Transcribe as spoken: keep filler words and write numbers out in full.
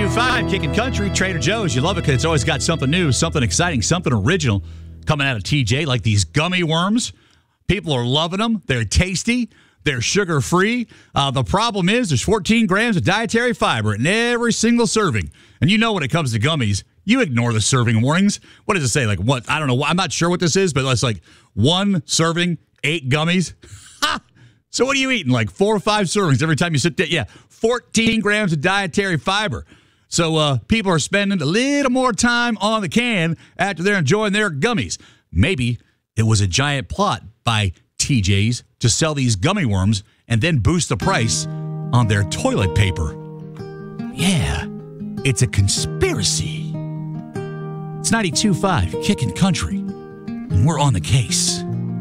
ninety-two point five, Kicking Country, Trader Joe's. You love it because it's always got something new, something exciting, something original coming out of T J, like these gummy worms. People are loving them. They're tasty. They're sugar-free. Uh, the problem is there's fourteen grams of dietary fiber in every single serving. And you know when it comes to gummies, you ignore the serving warnings. What does it say? Like what? I don't know. I'm not sure what this is, but it's like one serving, eight gummies. Ha! So what are you eating? Like four or five servings every time you sit there? Yeah, fourteen grams of dietary fiber. So uh, people are spending a little more time on the can after they're enjoying their gummies. Maybe it was a giant plot by T J's to sell these gummy worms and then boost the price on their toilet paper. Yeah, it's a conspiracy. It's ninety-two point five, Kicking Country, and we're on the case.